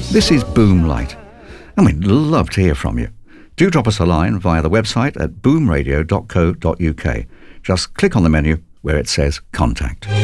This is Boomlight, and we'd love to hear from you. Do drop us a line via the website at boomradio.co.uk. Just click on the menu where it says Contact.